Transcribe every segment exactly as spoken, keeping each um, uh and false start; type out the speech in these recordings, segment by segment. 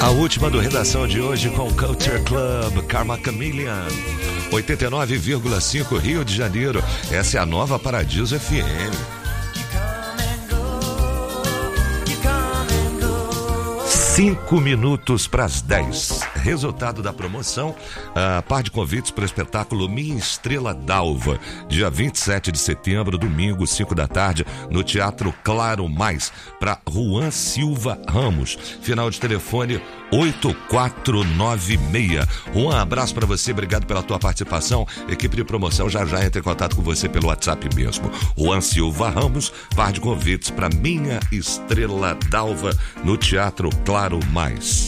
A última do Redação de hoje com Culture Club, Karma Chameleon. oitenta e nove vírgula cinco Rio de Janeiro. Essa é a nova Paradiso F M. Cinco minutos para as dez. Resultado da promoção: a par de convites para o espetáculo Minha Estrela d'Alva, dia vinte e sete de setembro, domingo, cinco da tarde, no Teatro Claro Mais, para Juan Silva Ramos. Final de telefone oito quatro nove seis. Um abraço para você, obrigado pela tua participação. Equipe de promoção já já entra em contato com você pelo WhatsApp mesmo. Juan Silva Ramos, par de convites para Minha Estrela d'Alva, no Teatro Claro Mais.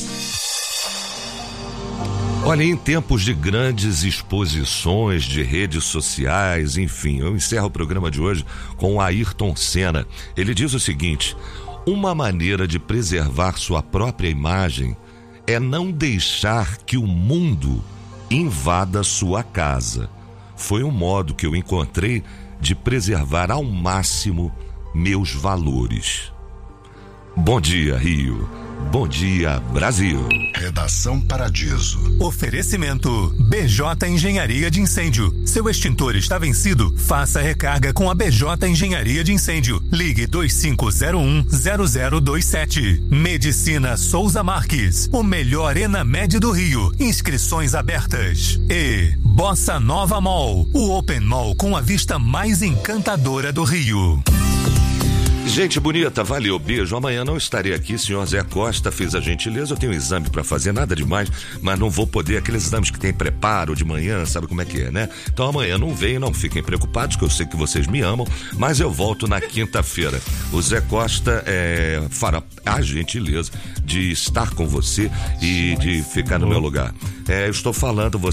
Olha, em tempos de grandes exposições de redes sociais, enfim, eu encerro o programa de hoje com o Ayrton Senna. Ele diz o seguinte: uma maneira de preservar sua própria imagem é não deixar que o mundo invada sua casa. Foi um modo que eu encontrei de preservar ao máximo meus valores. Bom dia, Rio. Bom dia, Brasil. Redação Paradiso. Oferecimento B J Engenharia de Incêndio. Seu extintor está vencido? Faça recarga com a B J Engenharia de Incêndio. Ligue dois cinco zero um zero zero dois sete. Medicina Souza Marques. O melhor Enamed do Rio. Inscrições abertas. E Bossa Nova Mall. O Open Mall com a vista mais encantadora do Rio. Gente bonita, valeu, beijo. Amanhã não estarei aqui, senhor Zé Costa fez a gentileza, eu tenho um exame pra fazer, nada demais, mas não vou poder, aqueles exames que tem preparo de manhã, sabe como é que é, né? Então amanhã não venho, não fiquem preocupados, que eu sei que vocês me amam, mas eu volto na quinta-feira. O Zé Costa é, fará a gentileza de estar com você e de ficar no meu lugar. É, eu estou falando, você